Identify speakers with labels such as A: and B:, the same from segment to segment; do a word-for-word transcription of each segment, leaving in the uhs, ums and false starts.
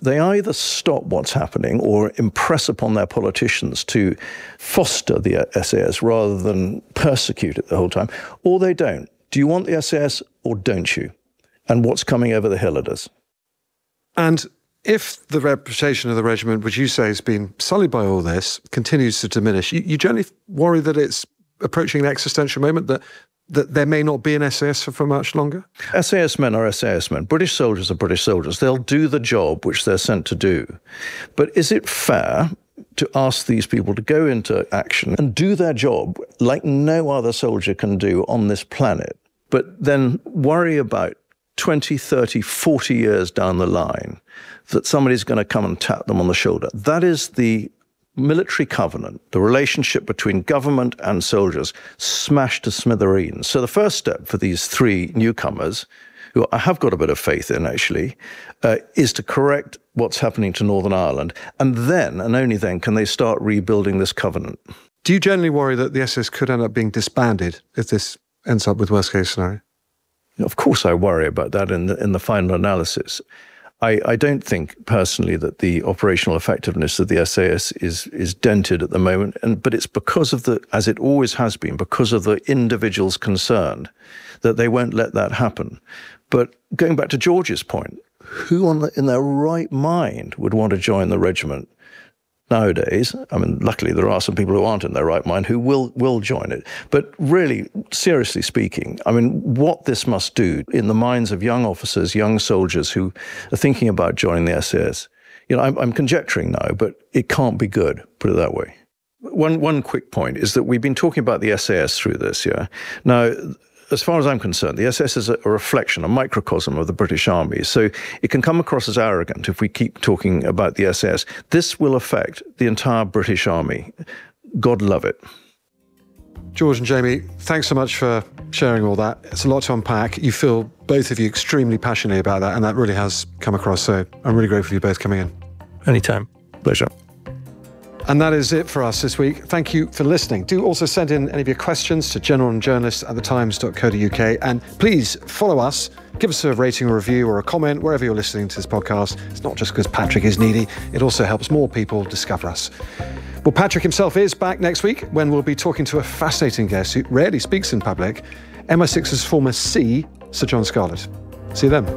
A: they either stop what's happening or impress upon their politicians to foster the S A S rather than persecute it the whole time, or they don't. Do you want the S A S or don't you? And what's coming over the hill at us?
B: And if the reputation of the regiment, which you say has been sullied by all this, continues to diminish, you, you generally worry that it's approaching an existential moment, that that there may not be an S A S for, for much longer?
A: S A S men are S A S men. British soldiers are British soldiers. They'll do the job which they're sent to do. But is it fair to ask these people to go into action and do their job like no other soldier can do on this planet, but then worry about twenty, thirty, forty years down the line that somebody's going to come and tap them on the shoulder? That is the military covenant, the relationship between government and soldiers, smashed to smithereens. So the first step for these three newcomers, who I have got a bit of faith in actually, uh, is to correct what's happening to Northern Ireland. And then, and only then, can they start rebuilding this covenant.
B: Do you generally worry that the S A S could end up being disbanded if this ends up with worst case scenario?
A: Of course I worry about that in the, in the final analysis. I, I don't think personally that the operational effectiveness of the S A S is is dented at the moment, and but it's because of the, as it always has been, because of the individuals concerned, that they won't let that happen. But going back to George's point, who on the, in their right mind would want to join the regiment nowadays? I mean, luckily there are some people who aren't in their right mind who will will join it. But really, seriously speaking, I mean, what this must do in the minds of young officers, young soldiers who are thinking about joining the S A S, you know, I'm, I'm conjecturing now, but it can't be good, put it that way. One, one quick point is that we've been talking about the S A S through this, yeah? Now, as far as I'm concerned, the S A S is a reflection, a microcosm of the British Army. So it can come across as arrogant if we keep talking about the S A S. This will affect the entire British Army. God love it.
B: George and Jamie, thanks so much for sharing all that. It's a lot to unpack. You feel, both of you, extremely passionately about that, and that really has come across. So I'm really grateful for you both coming in.
A: Anytime. Pleasure.
B: And that is it for us this week. Thank you for listening. Do also send in any of your questions to general and journalists at the times dot co dot U K. And please follow us, give us a rating or review or a comment wherever you're listening to this podcast. It's not just because Patrick is needy. It also helps more people discover us. Well, Patrick himself is back next week when we'll be talking to a fascinating guest who rarely speaks in public, M I six's former C, Sir John Scarlett. See you then.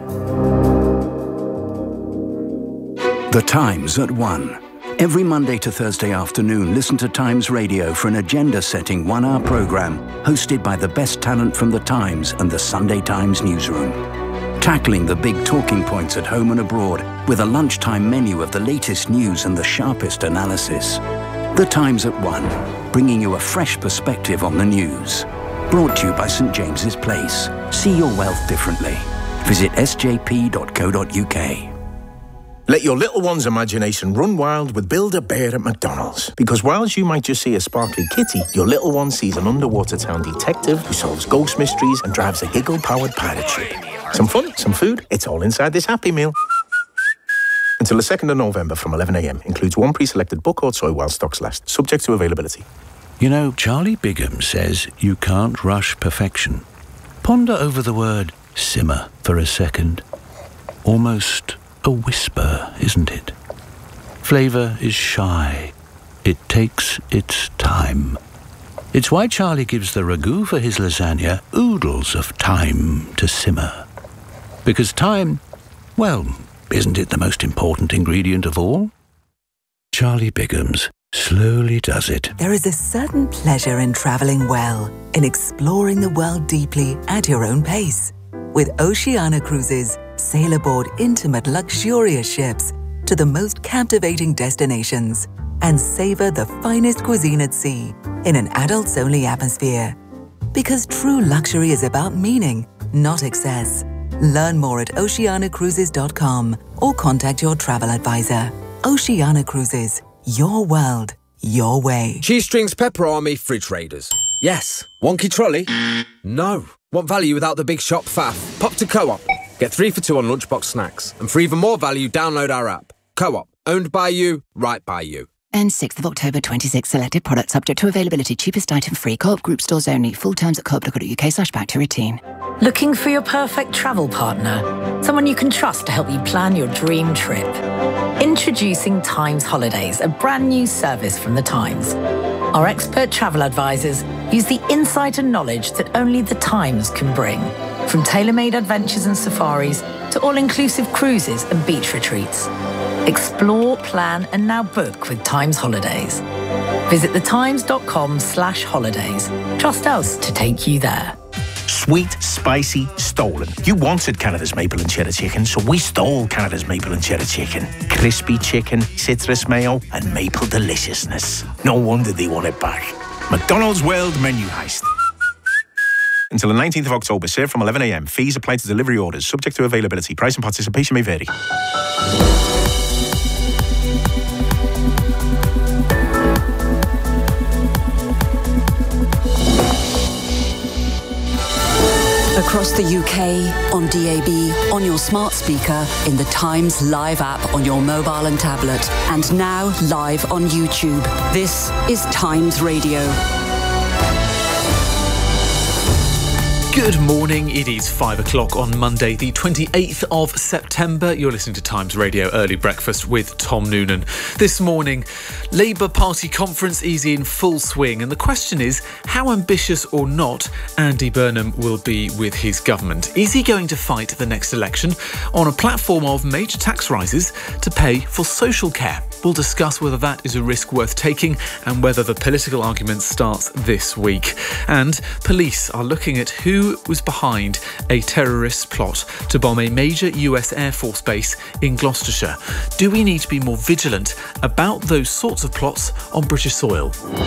C: The Times at one. Every Monday to Thursday afternoon, listen to Times Radio for an agenda-setting one-hour programme hosted by the best talent from The Times and the Sunday Times newsroom. Tackling the big talking points at home and abroad with a lunchtime menu of the latest news and the sharpest analysis. The Times at one, bringing you a fresh perspective on the news. Brought to you by St James's Place. See your wealth differently. Visit s j p dot co dot U K.
D: Let your little one's imagination run wild with Build-A-Bear at McDonald's. Because whilst you might just see a sparkly kitty, your little one sees an underwater town detective who solves ghost mysteries and drives a giggle-powered pirate ship. Some fun, some food, it's all inside this Happy Meal. Until the second of November from eleven a m. Includes one pre-selected book or toy while stocks last. Subject to availability.
E: You know, Charlie Bigham says you can't rush perfection. Ponder over the word simmer for a second. Almost a whisper, isn't it? Flavour is shy. It takes its time. It's why Charlie gives the ragu for his lasagna oodles of time to simmer. Because time, well, isn't it the most important ingredient of all? Charlie Bigham's slowly does it.
F: There is a certain pleasure in travelling well, in exploring the world deeply at your own pace. With Oceania Cruises, sail aboard intimate, luxurious ships to the most captivating destinations and savor the finest cuisine at sea in an adults-only atmosphere. Because true luxury is about meaning, not excess. Learn more at oceania cruises dot com or contact your travel advisor. Oceania Cruises, your world, your way.
G: Cheese Strings Pepper Army Fridge Raiders. Yes. Wonky trolley? No. Want value without the big shop faff? Pop to Co-op. Get three for two on lunchbox snacks. And for even more value, download our app. Co-op. Owned by you, right by you.
H: And sixth of October twenty-six, selected products subject to availability, cheapest item free, Co-op group stores only, full terms at co-op.co.uk slash back to routine.
I: Looking for your perfect travel partner? Someone you can trust to help you plan your dream trip? Introducing Times Holidays, a brand new service from the Times. Our expert travel advisors use the insight and knowledge that only the Times can bring. From tailor-made adventures and safaris to all-inclusive cruises and beach retreats. Explore, plan and now book with Times Holidays. Visit thetimes.com slash holidays. Trust us to take you there.
D: Sweet, spicy, stolen. You wanted Canada's maple and cheddar chicken, so we stole Canada's maple and cheddar chicken. Crispy chicken, citrus mayo and maple deliciousness. No wonder they want it back. McDonald's World Menu Heist. Until the nineteenth of October, served from eleven a m. Fees apply to delivery orders, subject to availability. Price and participation may vary.
J: Across the U K, on D A B, on your smart speaker, in the Times Live app on your mobile and tablet, and now live on YouTube. This is Times Radio.
K: Good morning, it is five o'clock on Monday the twenty-eighth of September. You're listening to Times Radio Early Breakfast with Tom Noonan. This morning, Labour Party conference is in full swing and the question is how ambitious or not Andy Burnham will be with his government. Is he going to fight the next election on a platform of major tax rises to pay for social care? We'll discuss whether that is a risk worth taking and whether the political argument starts this week. And police are looking at who was behind a terrorist plot to bomb a major U S Air Force base in Gloucestershire. Do we need to be more vigilant about those sorts of plots on British soil?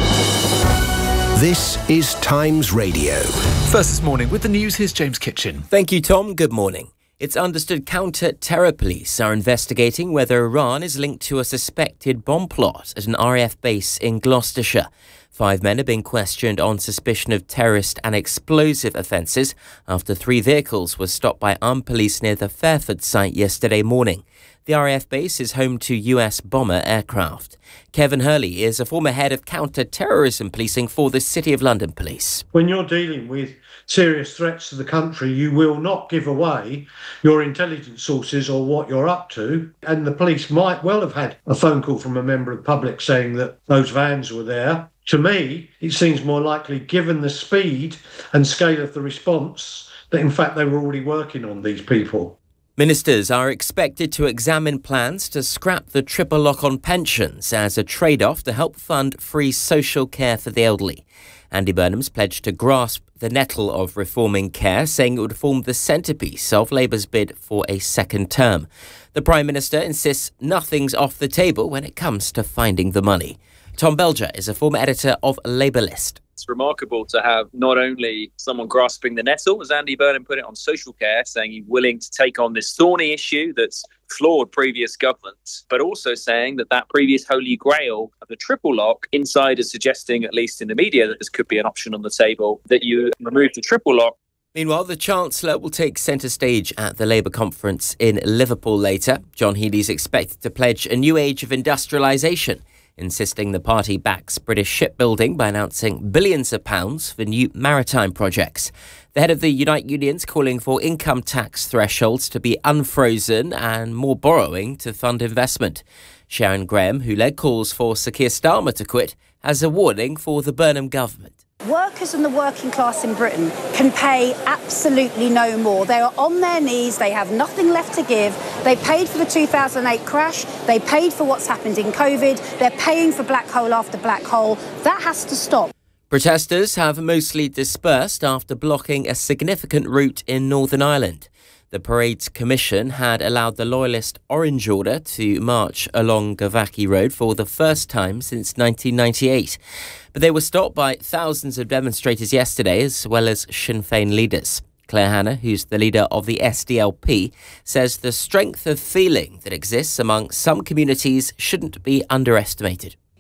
L: This is Times Radio.
K: First this morning with the news, here's James Kitchen.
M: Thank you, Tom. Good morning. It's understood counter-terror police are investigating whether Iran is linked to a suspected bomb plot at an R A F base in Gloucestershire. Five men are being questioned on suspicion of terrorist and explosive offences after three vehicles were stopped by armed police near the Fairford site yesterday morning. The R A F base is home to U S bomber aircraft. Kevin Hurley is a former head of counter-terrorism policing for the City of London Police.
N: When you're dealing with serious threats to the country, you will not give away your intelligence sources or what you're up to. And the police might well have had a phone call from a member of the public saying that those vans were there. To me, it seems more likely, given the speed and scale of the response, that in fact they were already working on these people.
M: Ministers are expected to examine plans to scrap the triple lock on pensions as a trade-off to help fund free social care for the elderly. Andy Burnham's pledged to grasp the nettle of reforming care, saying it would form the centrepiece of Labour's bid for a second term. The Prime Minister insists nothing's off the table when it comes to finding the money. Tom Belger is a former editor of Labour List.
O: It's remarkable to have not only someone grasping the nettle, as Andy Burnham put it, on social care, saying he's willing to take on this thorny issue that's flawed previous governments, but also saying that that previous holy grail of the triple lock, insiders suggesting, at least in the media, that this could be an option on the table, that you remove the triple lock.
M: Meanwhile, the Chancellor will take centre stage at the Labour conference in Liverpool later. John Healey's expected to pledge a new age of industrialisation, insisting the party backs British shipbuilding by announcing billions of pounds for new maritime projects. The head of the Unite Union's calling for income tax thresholds to be unfrozen and more borrowing to fund investment. Sharon Graham, who led calls for Sir Keir Starmer to quit, has a warning for the Burnham government.
P: Workers and the working class in Britain can pay absolutely no more. They are on their knees. They have nothing left to give. They paid for the two thousand eight crash. They paid for what's happened in COVID. They're paying for black hole after black hole. That has to stop.
M: Protesters have mostly dispersed after blocking a significant route in Northern Ireland. The Parade's Commission had allowed the Loyalist Orange Order to march along Gavaki Road for the first time since nineteen ninety-eight. But they were stopped by thousands of demonstrators yesterday, as well as Sinn Féin leaders. Claire Hanna, who's the leader of the S D L P, says the strength of feeling that exists among some communities shouldn't be underestimated.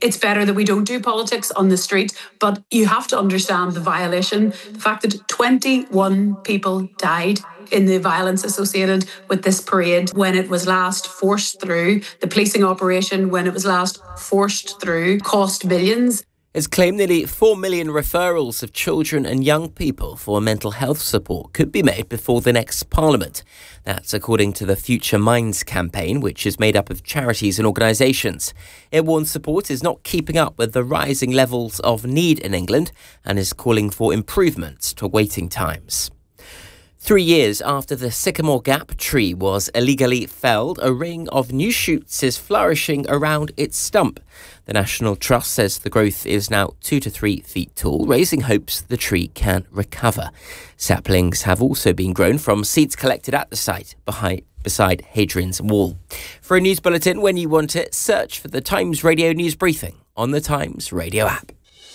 Q: it's better that we don't do politics on the street, but you have to understand the violation, the fact that twenty-one people died in the violence associated with this parade when it was last forced through. The policing operation, when it was last forced through, cost millions.
M: It's claimed nearly four million referrals of children and young people for mental health support could be made before the next Parliament. That's according to the Future Minds campaign, which is made up of charities and organisations. It warns support is not keeping up with the rising levels of need in England and is calling for improvements to waiting times. Three years after the Sycamore Gap tree was illegally felled, a ring of new shoots is flourishing around its stump. The National Trust says the growth is now two to three feet tall, raising hopes the tree can recover. Saplings have also been grown from seeds collected at the site behind, beside Hadrian's Wall. For a news bulletin when you want it, search for the Times Radio News Briefing on the Times Radio app.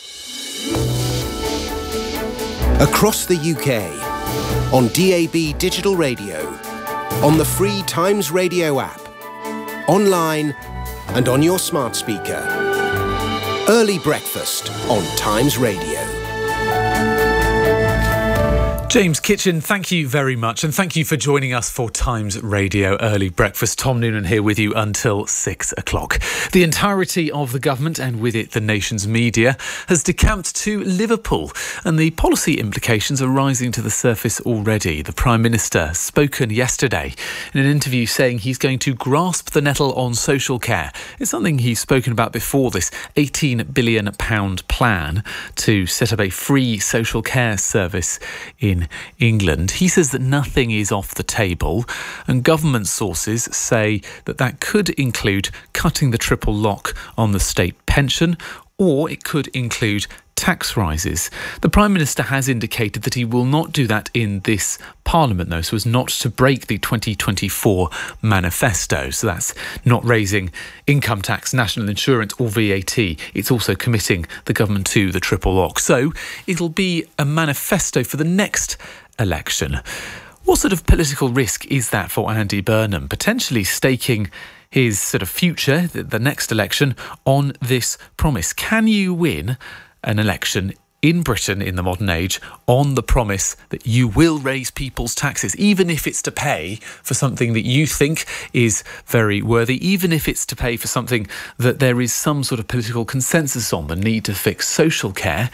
L: Across the U K, on D A B digital radio, on the free Times Radio app, online and on your smart speaker. Early breakfast on Times Radio.
K: James Kitchen, thank you very much, and thank you for joining us for Times Radio Early Breakfast. Tom Noonan here with you until six o'clock. The entirety of the government, and with it the nation's media, has decamped to Liverpool, and the policy implications are rising to the surface already. The Prime Minister spoken yesterday in an interview saying he's going to grasp the nettle on social care. It's something he's spoken about before, this eighteen billion pounds plan to set up a free social care service in England. He says that nothing is off the table, and government sources say that that could include cutting the triple lock on the state pension, or it could include tax rises. The Prime Minister has indicated that he will not do that in this Parliament, though, so as not to break the twenty twenty-four manifesto. So that's not raising income tax, national insurance or V A T. It's also committing the government to the triple lock. So it'll be a manifesto for the next election. What sort of political risk is that for Andy Burnham, potentially staking his sort of future, the next election, on this promise? Can you win an election in Britain in the modern age on the promise that you will raise people's taxes, even if it's to pay for something that you think is very worthy, even if it's to pay for something that there is some sort of political consensus on, the need to fix social care?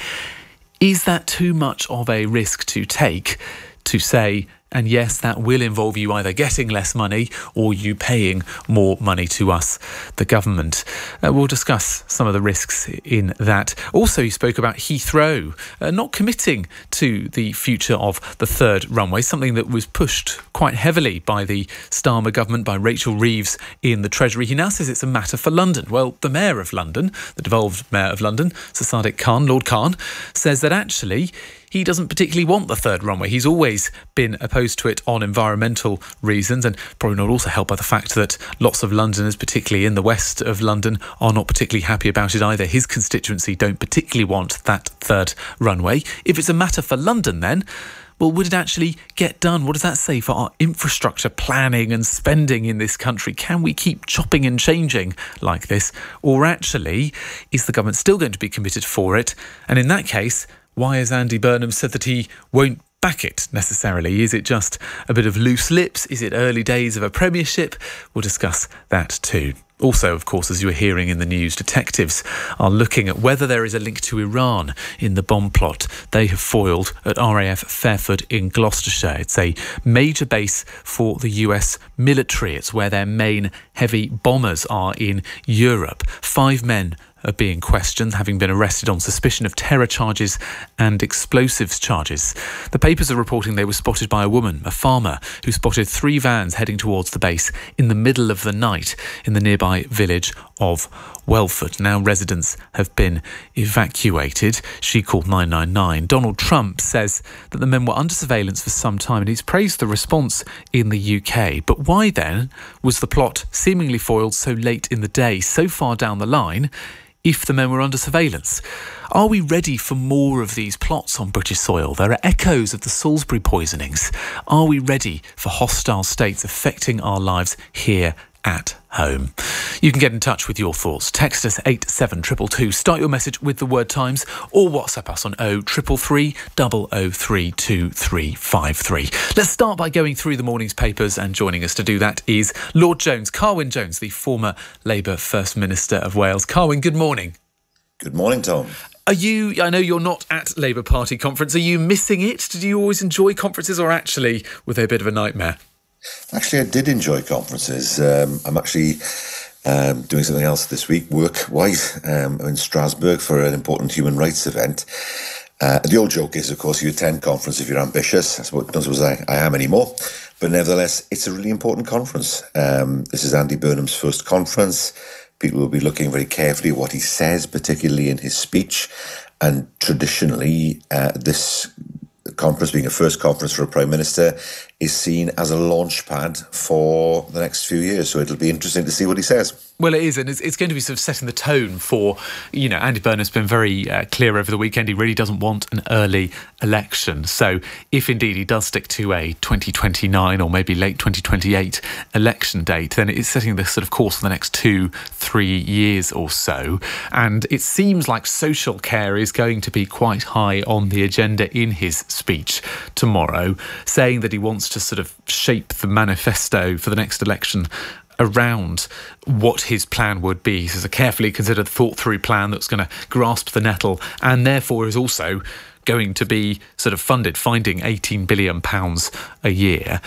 K: Is that too much of a risk to take, to say, and yes, that will involve you either getting less money or you paying more money to us, the government? Uh, we'll discuss some of the risks in that. Also, he spoke about Heathrow uh, not committing to the future of the third runway, something that was pushed quite heavily by the Starmer government, by Rachel Reeves in the Treasury. He now says it's a matter for London. Well, the Mayor of London, the devolved Mayor of London, Sir Sadiq Khan, Lord Khan, says that actually he doesn't particularly want the third runway. He's always been opposed to it on environmental reasons, and probably not also helped by the fact that lots of Londoners, particularly in the west of London, are not particularly happy about it either. His constituency don't particularly want that third runway. If it's a matter for London, then, well, would it actually get done? What does that say for our infrastructure planning and spending in this country? Can we keep chopping and changing like this? Or actually, is the government still going to be committed for it? And in that case, why has Andy Burnham said that he won't back it necessarily? Is it just a bit of loose lips? Is it early days of a premiership? We'll discuss that too. Also, of course, as you were hearing in the news, detectives are looking at whether there is a link to Iran in the bomb plot they have foiled at R A F Fairford in Gloucestershire. It's a major base for the U S military. It's where their main heavy bombers are in Europe. Five men are being questioned, having been arrested on suspicion of terror charges and explosives charges. The papers are reporting they were spotted by a woman, a farmer, who spotted three vans heading towards the base in the middle of the night in the nearby village of Welford. Now residents have been evacuated. She called nine nine nine. Donald Trump says that the men were under surveillance for some time, and he's praised the response in the U K. But why then was the plot seemingly foiled so late in the day, so far down the line, if the men were under surveillance? Are we ready for more of these plots on British soil? There are echoes of the Salisbury poisonings. Are we ready for hostile states affecting our lives here at home? You can get in touch with your thoughts. Text us eight seven two two two. Start your message with the word Times, or WhatsApp us on oh three three three, oh oh three two three five three. Let's start by going through the morning's papers, and joining us to do that is Lord Jones, Carwyn Jones, the former Labour First Minister of Wales. Carwyn, good morning.
R: Good morning, Tom.
K: Are you, I know you're not at Labour Party conference, are you missing it? Did you always enjoy conferences, or actually were they a bit of a nightmare?
R: Actually, I did enjoy conferences. Um, I'm actually um, doing something else this week, work-wise. Um, I'm in Strasbourg for an important human rights event. Uh, the old joke is, of course, you attend conference if you're ambitious. I suppose, don't suppose I, I am anymore. But nevertheless, it's a really important conference. Um, this is Andy Burnham's first conference. People will be looking very carefully at what he says, particularly in his speech. And traditionally, uh, this conference, being a first conference for a Prime Minister, is seen as a launch pad for the next few years. So it'll be interesting to see what he says.
K: Well, it is, and it's, it's going to be sort of setting the tone for, you know, Andy Burnham's been very uh, clear over the weekend. He really doesn't want an early election. So if indeed he does stick to a twenty twenty-nine or maybe late twenty twenty-eight election date, then it's setting the sort of course for the next two, three years or so. And it seems like social care is going to be quite high on the agenda in his speech tomorrow, saying that he wants to sort of shape the manifesto for the next election around what his plan would be. He says a carefully considered, thought-through plan that's going to grasp the nettle, and therefore is also going to be sort of funded, finding eighteen billion pounds a year.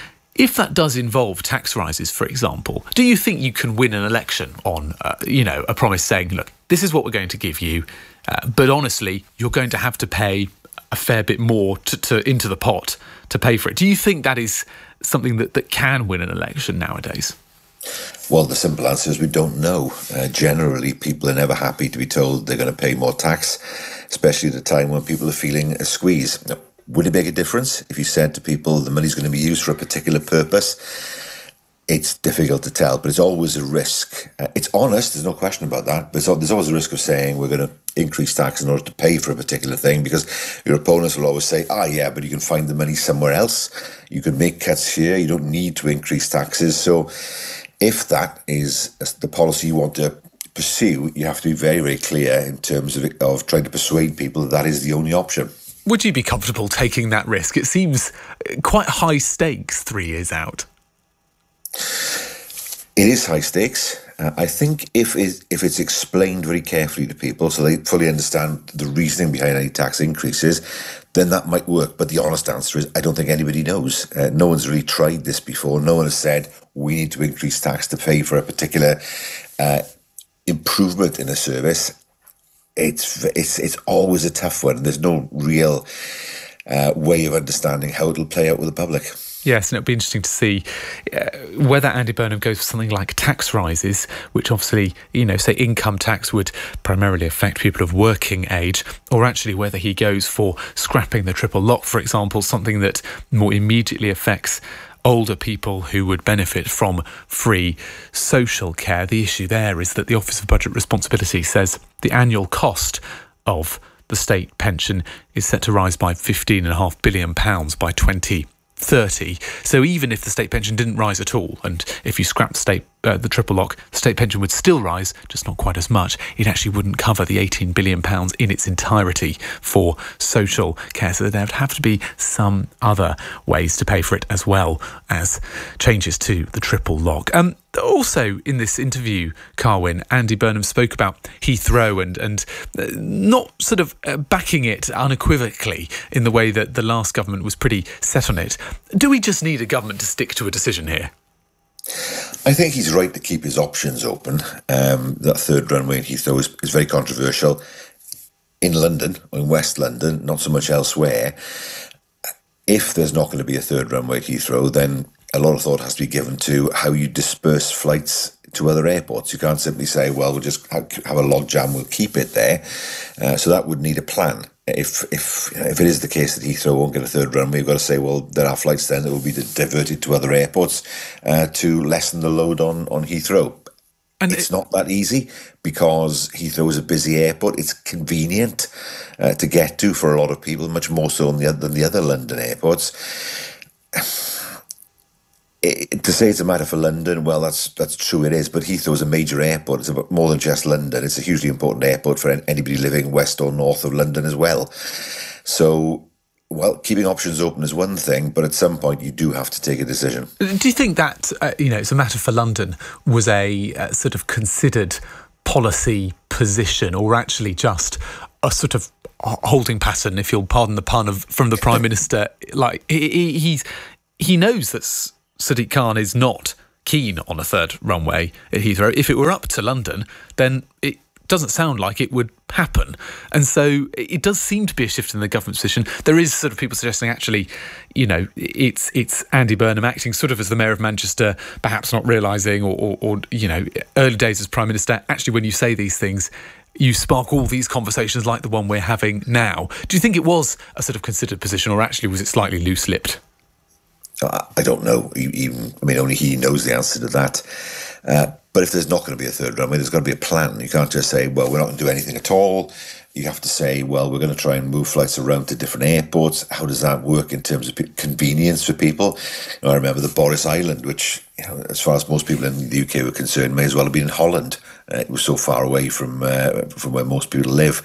K: If that does involve tax rises, for example, do you think you can win an election on, uh, you know, a promise saying, look, this is what we're going to give you, uh, but honestly, you're going to have to pay a fair bit more to, to into the pot to pay for it? Do you think that is something that, that can win an election nowadays?
R: Well, the simple answer is we don't know. Uh, generally, people are never happy to be told they're going to pay more tax, especially at a time when people are feeling a squeeze. Now, would it make a difference if you said to people the money's going to be used for a particular purpose? It's difficult to tell, but it's always a risk. Uh, it's honest, there's no question about that, but there's always a risk of saying we're going to increase tax in order to pay for a particular thing, because your opponents will always say, ah, yeah, but you can find the money somewhere else. You can make cuts here. You don't need to increase taxes. So if that is the policy you want to pursue, you have to be very, very clear in terms of, of trying to persuade people that that is the only option.
K: Would you be comfortable taking that risk? It seems quite high stakes three years out.
R: It is high stakes. Uh, I think if it, if it's explained very carefully to people so they fully understand the reasoning behind any tax increases, then that might work. But the honest answer is I don't think anybody knows. Uh, no one's really tried this before. No one has said we need to increase tax to pay for a particular uh, improvement in a service. It's, it's, it's always a tough one. There's no real uh, way of understanding how it'll play out with the public.
K: Yes, and it'll be interesting to see uh, whether Andy Burnham goes for something like tax rises, which obviously, you know, say income tax would primarily affect people of working age, or actually whether he goes for scrapping the triple lock, for example, something that more immediately affects older people who would benefit from free social care. The issue there is that the Office of Budget Responsibility says the annual cost of the state pension is set to rise by fifteen point five billion pounds by twenty thirty. So even if the state pension didn't rise at all, and if you scrap the state uh, the triple lock, the state pension would still rise, just not quite as much. It actually wouldn't cover the eighteen billion pounds in its entirety for social care. So there would have to be some other ways to pay for it, as well as changes to the triple lock. Um, also, in this interview, Carwyn, Andy Burnham spoke about Heathrow and, and uh, not sort of uh, backing it unequivocally in the way that the last government was pretty set on it. Do we just need a government to stick to a decision here?
R: I think he's right to keep his options open. Um, that third runway in Heathrow is, is very controversial in London, or in West London, not so much elsewhere. If there's not going to be a third runway at Heathrow, then a lot of thought has to be given to how you disperse flights to other airports. You can't simply say, well, we'll just have a logjam, we'll keep it there. Uh, so that would need a plan. If if if it is the case that Heathrow won't get a third runway, we've got to say, well, there are flights then that will be diverted to other airports uh, to lessen the load on, on Heathrow. And it's it, not that easy, because Heathrow is a busy airport. It's convenient uh, to get to for a lot of people, much more so than the, than the other London airports. it, to say it's a matter for London, well, that's that's true, it is. But Heathrow is a major airport. It's about more than just London. It's a hugely important airport for anybody living west or north of London as well. So, well, keeping options open is one thing, but at some point you do have to take a decision.
K: Do you think that, uh, you know, it's a matter for London was a uh, sort of considered policy position, or actually just a sort of holding pattern, if you'll pardon the pun, of from the Prime Minister? Like, he, he, he's he knows that Sadiq Khan is not keen on a third runway at Heathrow. If it were up to London, then it doesn't sound like it would happen. And so it does seem to be a shift in the government position. There is sort of people suggesting, actually, you know, it's it's Andy Burnham acting sort of as the Mayor of Manchester, perhaps not realising, or, or, or, you know, early days as Prime Minister. Actually, when you say these things, you spark all these conversations like the one we're having now. Do you think it was a sort of considered position, or actually was it slightly loose-lipped?
R: I don't know. Even, I mean, only he knows the answer to that. Uh, but if there's not going to be a third runway, there's got to be a plan. You can't just say, well, we're not going to do anything at all. You have to say, well, we're going to try and move flights around to different airports. How does that work in terms of convenience for people? You know, I remember the Boris Island, which, you know, as far as most people in the U K were concerned, may as well have been in Holland. Uh, it was so far away from uh, from where most people live.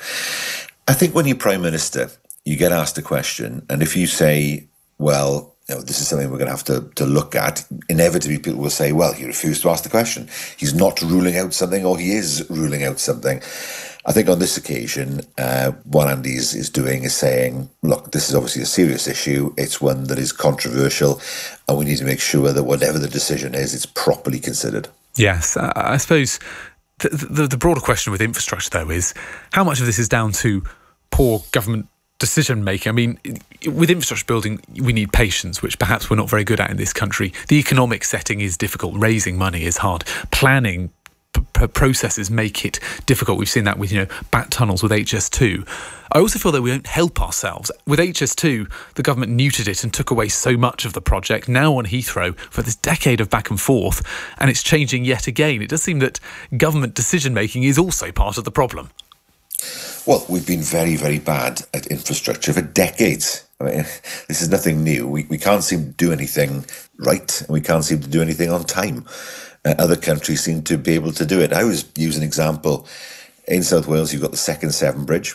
R: I think when you're Prime Minister, you get asked a question, and if you say, well, you know, this is something we're going to have to, to look at, inevitably people will say, well, he refused to ask the question. He's not ruling out something, or he is ruling out something. I think on this occasion, uh, what Andy is, is doing is saying, look, this is obviously a serious issue. It's one that is controversial, and we need to make sure that whatever the decision is, it's properly considered. Yes, uh, I suppose the, the, the broader question with infrastructure, though, is how much of this is down to poor government decision making? I mean, with infrastructure building, we need patience, which perhaps we're not very good at in this country. The economic setting is difficult. Raising money is hard. Planning p- processes make it difficult. We've seen that with, you know, bat tunnels with H S two. I also feel that we don't help ourselves. With H S two, the government neutered it and took away so much of the project. Now on Heathrow, for this decade of back and forth, and it's changing yet again. It does seem that government decision making is also part of the problem. Well, we've been very, very bad at infrastructure for decades. I mean, this is nothing new. We we can't seem to do anything right, and we can't seem to do anything on time. Uh, other countries seem to be able to do it. I always use an example. In South Wales, you've got the second Severn Bridge.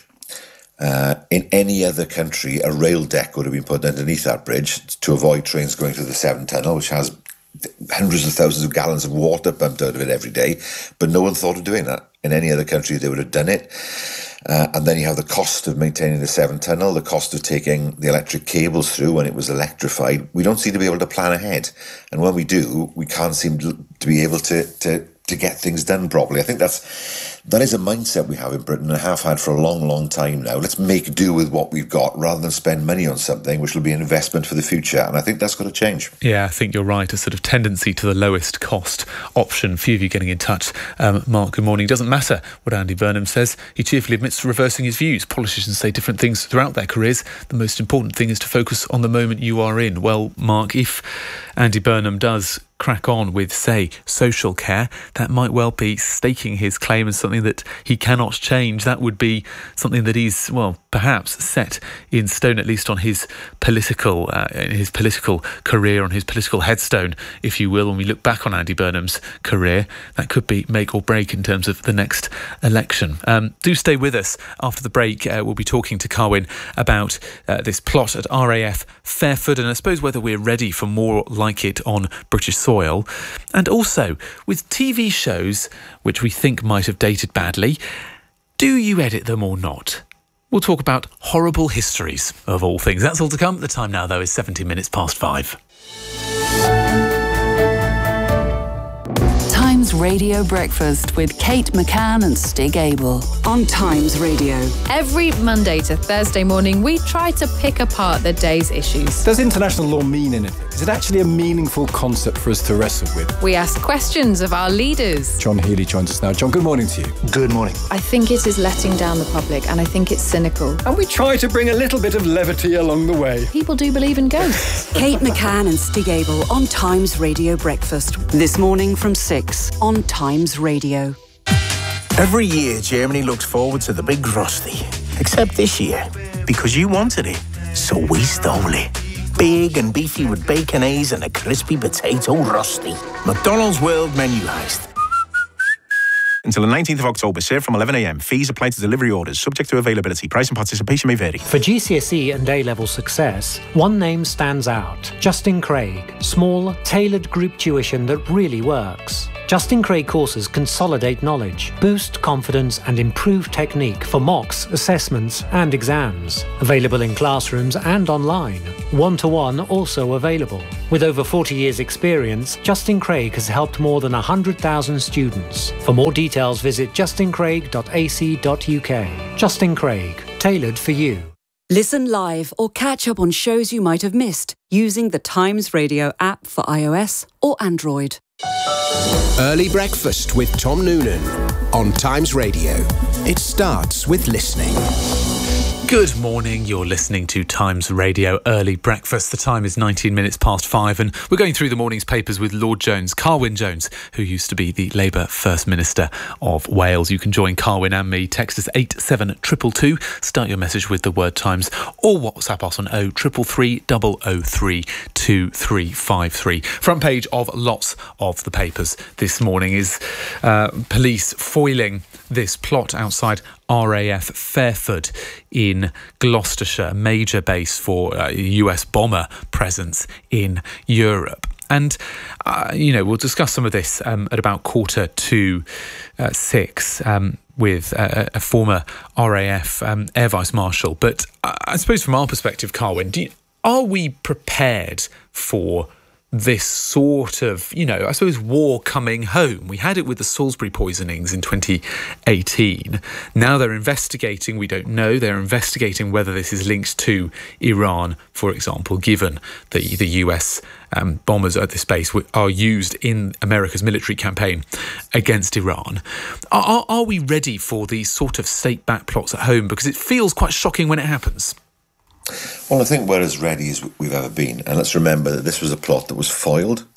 R: Uh, in any other country, a rail deck would have been put underneath that bridge to avoid trains going through the Severn Tunnel, which has hundreds of thousands of gallons of water pumped out of it every day. But no one thought of doing that. In any other country, they would have done it. Uh, and then you have the cost of maintaining the Severn Tunnel, the cost of taking the electric cables through when it was electrified. We don't seem to be able to plan ahead. And when we do, we can't seem to, to be able to, to, to get things done properly. I think that's that is a mindset we have in Britain and have had for a long, long time now. Let's make do with what we've got rather than spend money on something which will be an investment for the future. And I think that's got to change. Yeah, I think you're right. A sort of tendency to the lowest cost option. Few of you getting in touch. Um, Mark, good morning. It doesn't matter what Andy Burnham says. He cheerfully admits to reversing his views. Politicians say different things throughout their careers. The most important thing is to focus on the moment you are in. Well, Mark, if Andy Burnham does crack on with, say, social care, that might well be staking his claim as something that he cannot change. That would be something that he's, well, perhaps set in stone, at least on his political uh, in his political career, on his political headstone, if you will. When we look back on Andy Burnham's career, that could be make or break in terms of the next election. Um, do stay with us. After the break, uh, we'll be talking to Carwyn about uh, this plot at R A F Fairford, and I suppose whether we're ready for more like it on British soil. And also, with T V shows which we think might have dated badly, do you edit them or not? We'll talk about horrible histories of all things. That's all to come. The time now, though, is seventeen minutes past five.
J: Times Radio Breakfast with Kate McCann and Stig Abel on Times Radio.
S: Every Monday to Thursday morning, we try to pick apart the day's issues.
T: Does international law mean anything? Is it actually a meaningful concept for us to wrestle with?
S: We ask questions of our leaders.
T: John Healy joins us now. John, good morning to you.
U: Good morning.
S: I think it is letting down the public, and I think it's cynical.
T: And we try to bring a little bit of levity along the way.
S: People do believe in ghosts.
J: Kate McCann and Stig Abel on Times Radio Breakfast. This morning from six on Times Radio.
D: Every year, Germany looks forward to the big Frosty. Except this year, because you wanted it, so we stole it. big and beefy with baconaise and a crispy potato rusty. McDonald's World Menu Heist. Until the nineteenth of October, served from eleven a m. Fees apply to delivery orders, subject to availability. Price and participation may vary.
U: For G C S E and A-level success, one name stands out. Justin Craig. Small, tailored group tuition that really works. Justin Craig courses consolidate knowledge, boost confidence and improve technique for mocks, assessments and exams. Available in classrooms and online. One-to-one also available. With over forty years experience, Justin Craig has helped more than one hundred thousand students. For more details, visit justin craig dot a c dot u k. Justin Craig, tailored for you.
J: Listen live or catch up on shows you might have missed using the Times Radio app for iOS or Android.
L: Early Breakfast with Tom Noonan on Times Radio. It starts with listening.
K: Good morning, you're listening to Times Radio Early Breakfast. The time is nineteen minutes past five and we're going through the morning's papers with Lord Jones, Carwyn Jones, who used to be the Labour First Minister of Wales. You can join Carwyn and me. Text us eight seven two two two, start your message with the word Times, or WhatsApp us on oh three three three, oh oh three, two three five three. Front page of lots of the papers this morning is uh, police foiling this plot outside R A F Fairford in Gloucestershire, a major base for uh, U S bomber presence in Europe. And, uh, you know, we'll discuss some of this um, at about quarter to uh, six um, with uh, a former R A F um, Air Vice Marshal. But uh, I suppose from our perspective, Carwyn, do you, are we prepared for this sort of, you know, I suppose war coming home? We had it with the Salisbury poisonings in twenty eighteen. Now they're investigating, we don't know, they're investigating whether this is linked to Iran, for example, given that the U S um, bombers at this base are used in America's military campaign against Iran. Are, are we ready for these sort of state-backed plots at home? Because it feels quite shocking when it happens.
R: Well, I think we're as ready as we've ever been. And let's remember that this was a plot that was foiled.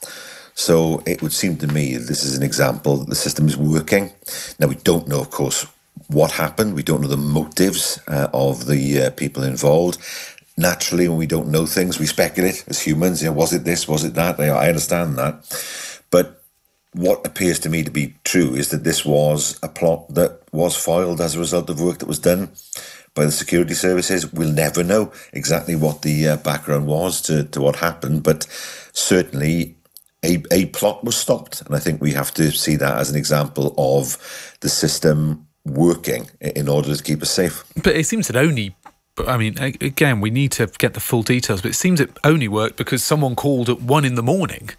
R: So it would seem to me that this is an example that the system is working. Now, we don't know, of course, what happened. We don't know the motives uh, of the uh, people involved. Naturally, when we don't know things, we speculate as humans. You know, was it this? Was it that? I understand that. But what appears to me to be true is that this was a plot that was foiled as a result of work that was done by the security services. We'll never know exactly what the uh, background was to, to what happened, but certainly a, a plot was stopped. And I think we have to see that as an example of the system working in order to keep us safe.
K: But it seems that only, I mean, again, we need to get the full details, but it seems it only worked because someone called at one in the morning.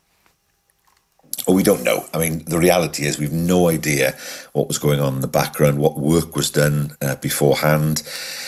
R: Oh, we don't know. I mean, the reality is we've no idea what was going on in the background, what work was done uh, beforehand.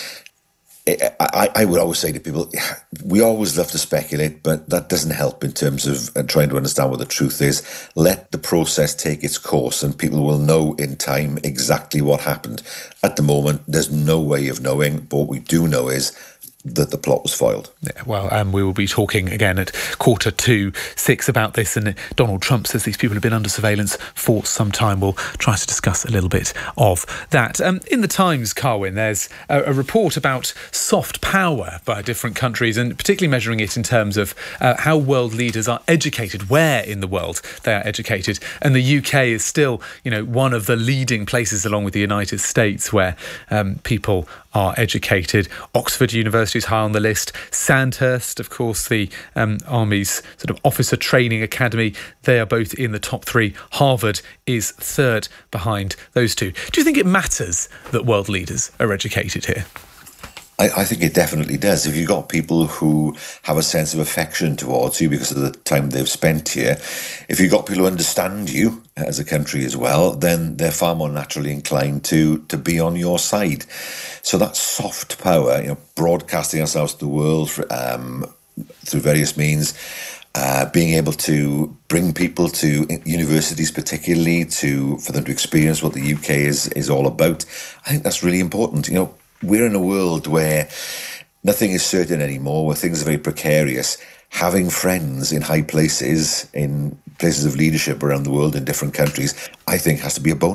R: I, I would always say to people, we always love to speculate, but that doesn't help in terms of uh, trying to understand what the truth is. Let the process take its course and people will know in time exactly what happened. At the moment, there's no way of knowing, but what we do know is that the plot was foiled.
K: Yeah, well, um, we will be talking again at quarter to six about this, and Donald Trump says these people have been under surveillance for some time. We'll try to discuss a little bit of that. Um, in the Times, Carwyn, there's a, a report about soft power by different countries, and particularly measuring it in terms of uh, how world leaders are educated, where in the world they are educated. And the U K is still, you know, one of the leading places, along with the United States, where um, people are educated. Oxford University is high on the list. Sandhurst, of course, the um, Army's sort of officer training academy, they are both in the top three. Harvard is third behind those two. Do you think it matters that world leaders are educated here?
R: I, I think it definitely does. If you've got people who have a sense of affection towards you because of the time they've spent here, if you've got people who understand you as a country as well, then they're far more naturally inclined to to be on your side. So that soft power, you know, broadcasting ourselves to the world um, through various means, uh, being able to bring people to universities, particularly to for them to experience what the U K is is all about, I think that's really important. You know, we're in a world where nothing is certain anymore, where things are very precarious. Having friends in high places, in places of leadership around the world in different countries, I think has to be a bonus.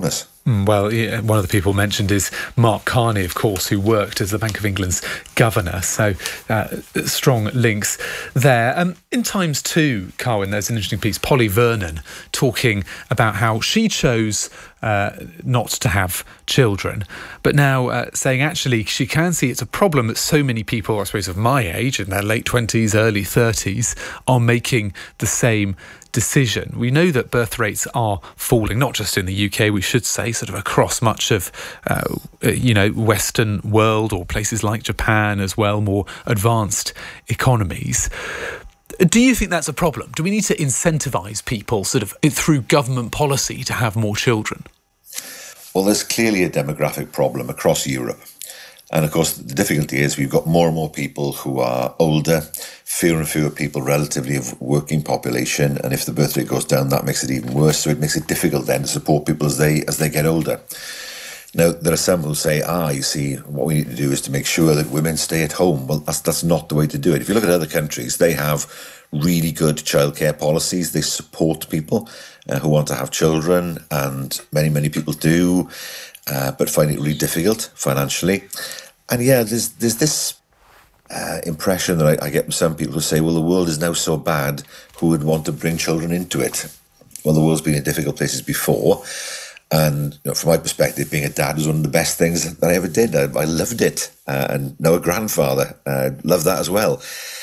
K: Well, yeah, one of the people mentioned is Mark Carney, of course, who worked as the Bank of England's governor. So uh, strong links there. Um, in Times too, Carwyn, there's an interesting piece, Polly Vernon, talking about how she chose uh, not to have children, but now uh, saying actually she can see it's a problem that so many people, I suppose, of my age, in their late twenties, early thirties, are making the same decision. We know that birth rates are falling, not just in the U K, we should say, sort of across much of, uh, you know, Western world, or places like Japan as well, more advanced economies. Do you think that's a problem? Do we need to incentivise people sort of through government policy to have more children?
R: Well, there's clearly a demographic problem across Europe. And of course, the difficulty is we've got more and more people who are older, fewer and fewer people relatively of working population. And if the birth rate goes down, that makes it even worse. So it makes it difficult then to support people as they as they get older. Now, there are some who say, ah, you see, what we need to do is to make sure that women stay at home. Well, that's, that's not the way to do it. If you look at other countries, they have really good childcare policies. They support people uh, who want to have children, and many, many people do, uh, but find it really difficult financially. And yeah, there's there's this uh, impression that I, I get from some people who say, well, the world is now so bad, who would want to bring children into it? Well, the world's been in difficult places before. And you know, from my perspective, being a dad was one of the best things that I ever did. I, I loved it. Uh, and now a grandfather, uh, love that as well.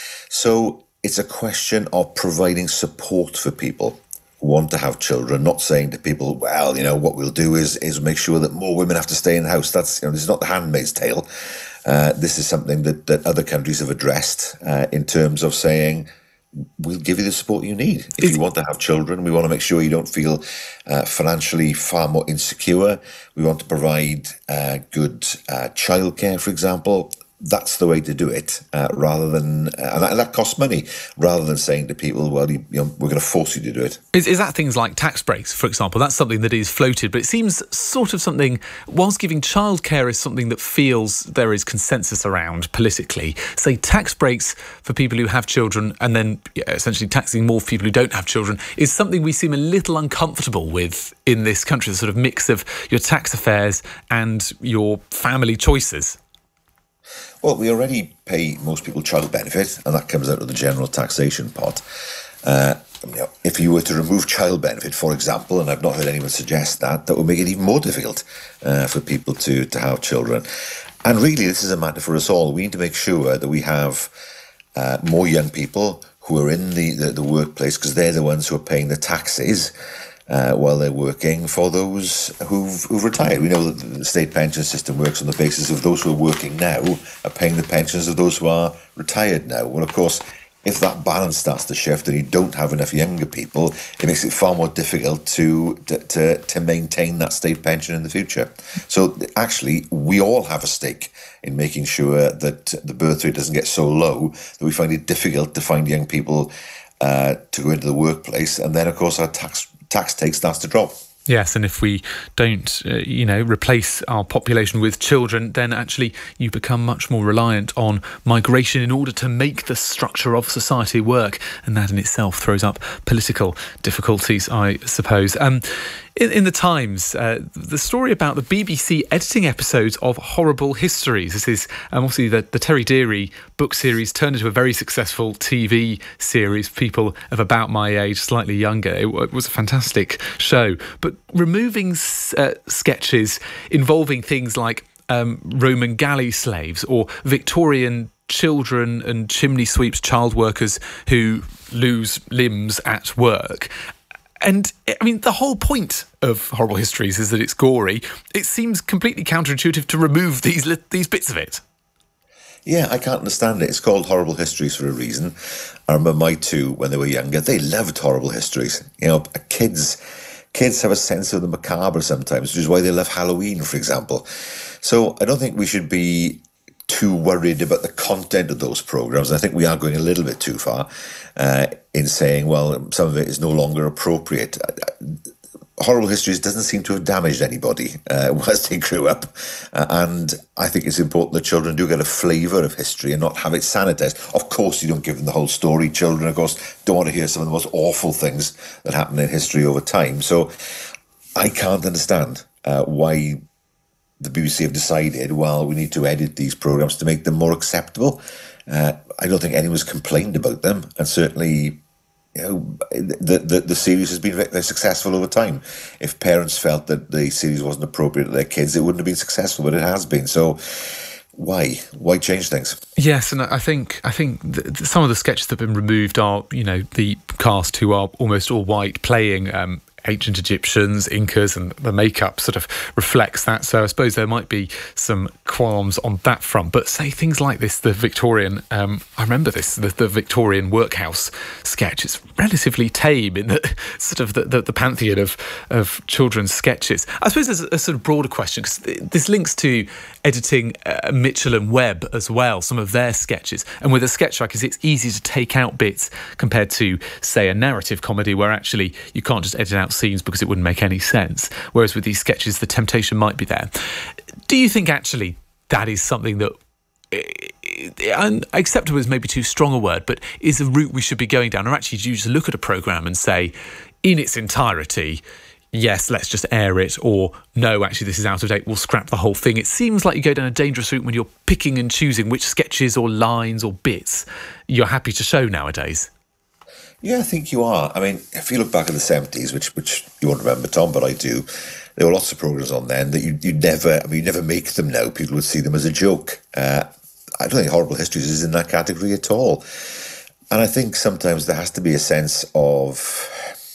R: So it's a question of providing support for people who want to have children, not saying to people, well, you know, what we'll do is is make sure that more women have to stay in the house. That's, you know, this is not the Handmaid's Tale. Uh, this is something that, that other countries have addressed uh, in terms of saying, we'll give you the support you need. If you want to have children, we want to make sure you don't feel uh, financially far more insecure. We want to provide uh, good uh, childcare, for example. That's the way to do it, uh, rather than, uh, and, that, and that costs money, rather than saying to people, well, you, you know, we're going to force you to do it.
K: Is, is that things like tax breaks, for example? That's something that is floated, but it seems sort of something, whilst giving childcare is something that feels there is consensus around politically, say tax breaks for people who have children and then yeah, essentially taxing more people who don't have children is something we seem a little uncomfortable with in this country, the sort of mix of your tax affairs and your family choices.
R: Well, we already pay most people child benefit, and that comes out of the general taxation pot. Uh, you know, if you were to remove child benefit, for example, and I've not heard anyone suggest that, that would make it even more difficult uh, for people to, to have children. And really, this is a matter for us all. We need to make sure that we have uh, more young people who are in the, the, the workplace, because they're the ones who are paying the taxes Uh, while they're working, for those who've, who've retired. We know that the state pension system works on the basis of those who are working now are paying the pensions of those who are retired now. Well, of course, if that balance starts to shift and you don't have enough younger people, it makes it far more difficult to, to, to, to maintain that state pension in the future. So actually, we all have a stake in making sure that the birth rate doesn't get so low that we find it difficult to find young people uh, to go into the workplace. And then, of course, our tax tax take starts to drop.
K: Yes, and if we don't, uh, you know, replace our population with children, then actually you become much more reliant on migration in order to make the structure of society work. And that in itself throws up political difficulties, I suppose. Um, in, in the Times, uh, the story about the B B C editing episodes of Horrible Histories. This is um, obviously the, the Terry Deary book series turned into a very successful T V series. People of about my age, slightly younger. It, it was a fantastic show. But removing uh, sketches involving things like um, Roman galley slaves or Victorian children and chimney sweeps, child workers who lose limbs at work. And, I mean, the whole point of Horrible Histories is that it's gory. It seems completely counterintuitive to remove these these bits of it.
R: Yeah, I can't understand it. It's called Horrible Histories for a reason. I remember my two, when they were younger, they loved Horrible Histories. You know, kids... Kids have a sense of the macabre sometimes, which is why they love Halloween, for example. So I don't think we should be too worried about the content of those programs. I think we are going a little bit too far uh, in saying, well, some of it is no longer appropriate. Horrible Histories doesn't seem to have damaged anybody uh, whilst they grew up. Uh, and I think it's important that children do get a flavour of history and not have it sanitised. Of course, you don't give them the whole story. Children, of course, don't want to hear some of the most awful things that happen in history over time. So I can't understand uh, why the B B C have decided, well, we need to edit these programmes to make them more acceptable. Uh, I don't think anyone's complained about them, and certainly, you know, the, the the series has been very successful over time. If parents felt that the series wasn't appropriate to their kids, it wouldn't have been successful, but it has been. So why? Why change things?
K: Yes, and I think I think th- some of the sketches that have been removed are, you know, the cast who are almost all white playing um, ancient Egyptians, Incas, and the makeup sort of reflects that. So I suppose there might be some qualms on that front. But say things like this, the Victorian, um, I remember this, the, the Victorian workhouse sketch. It's relatively tame in the sort of the, the, the pantheon of, of children's sketches. I suppose there's a, a sort of broader question, because this links to editing uh, Mitchell and Webb as well, some of their sketches. And with a sketch like this, it's easy to take out bits compared to, say, a narrative comedy where actually you can't just edit out scenes because it wouldn't make any sense. Whereas with these sketches, the temptation might be there. Do you think actually that is something that, and acceptable is maybe too strong a word, but is a route we should be going down? Or actually do you just look at a programme and say, in its entirety, yes, let's just air it, or no, actually this is out of date, we'll scrap the whole thing? It seems like you go down a dangerous route when you're picking and choosing which sketches or lines or bits you're happy to show nowadays.
R: Yeah, I think you are. I mean, if you look back at the seventies, which which you won't remember, Tom, but I do, there were lots of programmes on then that you you never, I mean, you never make them now. People would see them as a joke. Uh, I don't think Horrible Histories is in that category at all. And I think sometimes there has to be a sense of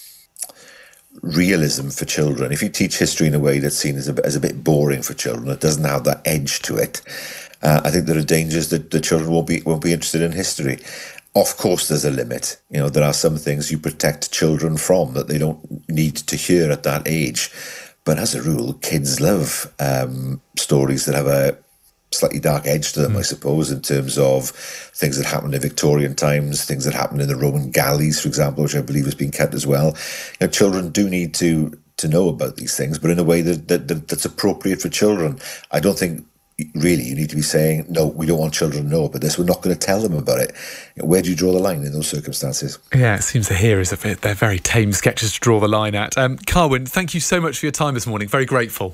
R: realism for children. If you teach history in a way that's seen as a, as a bit boring for children, it doesn't have that edge to it, uh, I think there are dangers that the children won't be won't be interested in history. Of course, there's a limit. You know, there are some things you protect children from that they don't need to hear at that age. But as a rule, kids love um, stories that have a slightly dark edge to them, mm. I suppose, in terms of things that happened in Victorian times, things that happened in the Roman galleys, for example, which I believe has been kept as well. You know, children do need to to know about these things, but in a way that, that, that that's appropriate for children. I don't think really you need to be saying, no, we don't want children to know about this, we're not going to tell them about it. Where do you draw the line in those circumstances?
K: Yeah, it seems the here is a bit, they're very tame sketches to draw the line at. Um, Carwyn, thank you so much for your time this morning. Very grateful.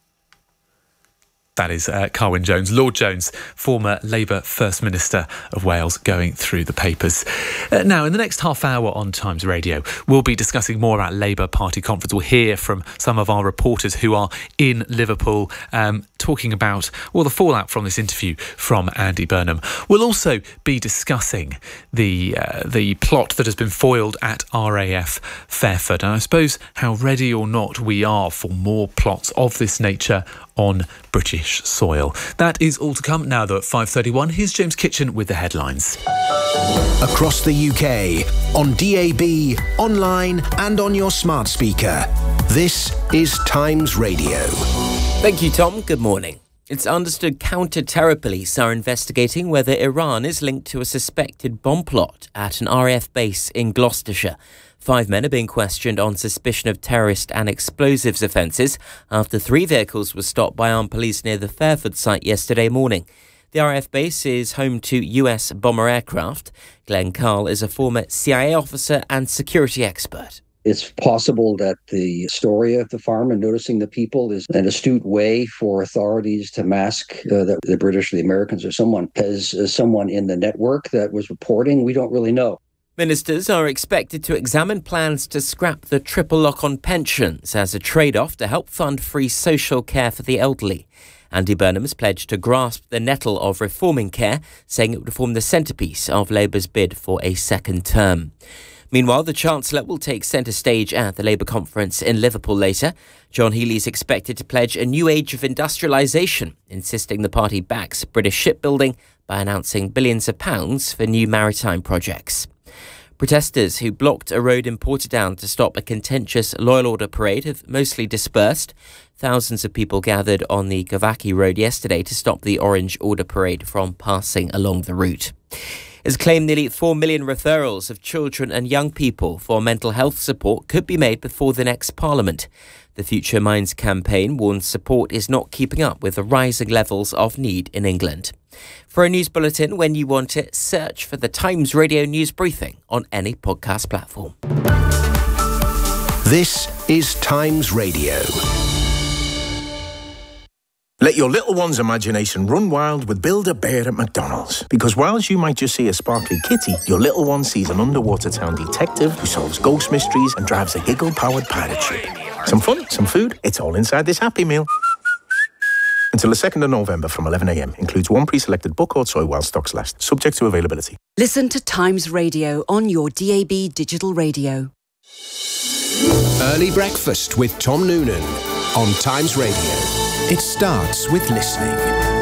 K: That is uh, Carwyn Jones, Lord Jones, former Labour First Minister of Wales, going through the papers. Uh, now, in the next half hour on Times Radio, we'll be discussing more about Labour Party conference. We'll hear from some of our reporters who are in Liverpool, um, talking about, well, the fallout from this interview from Andy Burnham. We'll also be discussing the uh, the plot that has been foiled at R A F Fairford, and I suppose how ready or not we are for more plots of this nature on British soil. That is all to come now, though, at five thirty-one. Here's James Kitchen with the headlines.
L: Across the U K, on D A B, online and on your smart speaker. This is Times Radio.
M: Thank you, Tom. Good morning. It's understood counter-terror police are investigating whether Iran is linked to a suspected bomb plot at an R A F base in Gloucestershire. Five men are being questioned on suspicion of terrorist and explosives offences after three vehicles were stopped by armed police near the Fairford site yesterday morning. The R A F base is home to U S bomber aircraft. Glenn Carl is a former C I A officer and security expert.
A: It's possible that the story of the fireman noticing the people is an astute way for authorities to mask uh, that the British or the Americans or someone has uh, someone in the network that was reporting. We don't really know.
M: Ministers are expected to examine plans to scrap the triple lock on pensions as a trade-off to help fund free social care for the elderly. Andy Burnham has pledged to grasp the nettle of reforming care, saying it would form the centrepiece of Labour's bid for a second term. Meanwhile, the Chancellor will take centre stage at the Labour conference in Liverpool later. John Healey is expected to pledge a new age of industrialisation, insisting the party backs British shipbuilding by announcing billions of pounds for new maritime projects. Protesters who blocked a road in Portadown to stop a contentious Loyal Order parade have mostly dispersed. Thousands of people gathered on the Gavaki Road yesterday to stop the Orange Order parade from passing along the route. It's claimed nearly four million referrals of children and young people for mental health support could be made before the next Parliament. The Future Minds campaign warns support is not keeping up with the rising levels of need in England. For a news bulletin when you want it, search for the Times Radio News Briefing on any podcast platform.
L: This is Times Radio.
D: Let your little one's imagination run wild with Build-A-Bear at McDonald's. Because whilst you might just see a sparkly kitty, your little one sees an underwater town detective who solves ghost mysteries and drives a Higgle-powered pirate ship. Some fun, some food, it's all inside this Happy Meal. Until the second of November from eleven a m. Includes one pre-selected book or toy while stocks last. Subject to availability.
J: Listen to Times Radio on your D A B digital radio.
L: Early Breakfast with Tom Noonan on Times Radio. It starts with listening.